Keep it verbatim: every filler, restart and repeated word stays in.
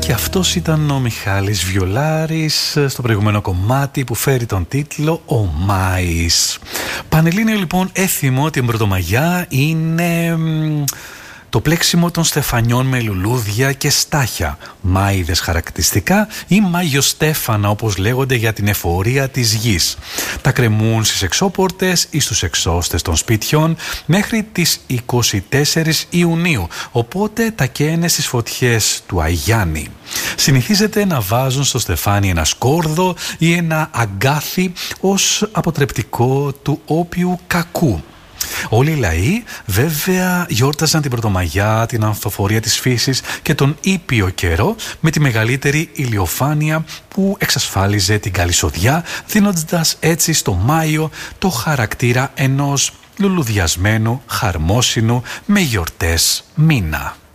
Και αυτός ήταν ο Μιχάλης Βιολάρης στο προηγούμενο κομμάτι που φέρει τον τίτλο «Ο Μάης». Πανελλήνιο λοιπόν έθιμο την Πρωτομαγιά είναι το πλέξιμο των στεφανιών με λουλούδια και στάχια, μάιδες χαρακτηριστικά ή μαγιοστέφανα όπως λέγονται για την εφορία της γης. Τα κρεμούν στις εξώπορτες ή στους εξώστες των σπιτιών μέχρι τις εικοστή τέταρτη Ιουνίου, οπότε τα καίνε στις φωτιές του Αγιάννη. Συνηθίζεται να βάζουν στο στεφάνι ένα σκόρδο ή ένα αγκάθι ως αποτρεπτικό του όποιου κακού. Όλοι οι λαοί βέβαια γιόρταζαν την Πρωτομαγιά, την ανθοφορία της φύσης και τον ήπιο καιρό με τη μεγαλύτερη ηλιοφάνεια που εξασφάλιζε την καλυσοδιά, δίνοντας έτσι στο Μάιο το χαρακτήρα ενός λουλουδιασμένου, χαρμόσυνου με γιορτές μήνα.